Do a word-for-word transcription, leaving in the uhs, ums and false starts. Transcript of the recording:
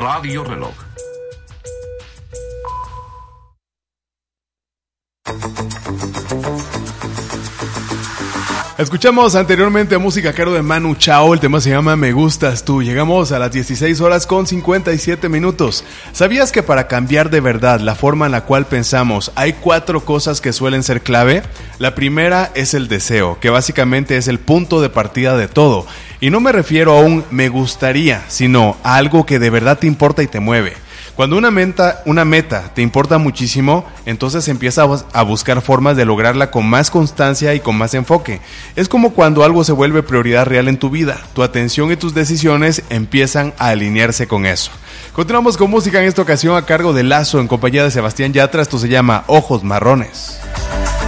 Radio Reloj. Escuchamos anteriormente música a cargo de Manu Chao, el tema se llama Me Gustas Tú. Llegamos a las dieciséis horas con cincuenta y siete minutos. ¿Sabías que para cambiar de verdad la forma en la cual pensamos hay cuatro cosas que suelen ser clave? La primera es el deseo, que básicamente es el punto de partida de todo. Y no me refiero a un me gustaría, sino a algo que de verdad te importa y te mueve. Cuando una meta, una meta te importa muchísimo, entonces empiezas a buscar formas de lograrla con más constancia y con más enfoque. Es como cuando algo se vuelve prioridad real en tu vida. Tu atención y tus decisiones empiezan a alinearse con eso. Continuamos con música en esta ocasión a cargo de Lazo en compañía de Sebastián Yatra. Esto se llama Ojos Marrones.